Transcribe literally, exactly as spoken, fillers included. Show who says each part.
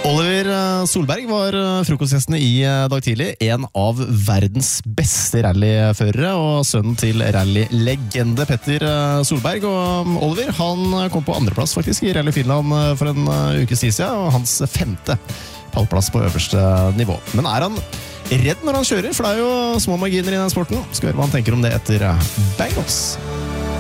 Speaker 1: Oliver Solberg var frokostgjestene i dag tidlig, en av verdens beste rallyførere og sønnen til rallylegende Petter Solberg. Og Oliver, han kom på andreplass faktisk i Rally Finland for en ukes tid siden, og hans femte pallplass på øverste nivå. Men er han redd når han kjører? For det er jo små marginer i den sporten. Skal høre hva han tenker om det etter Bangles.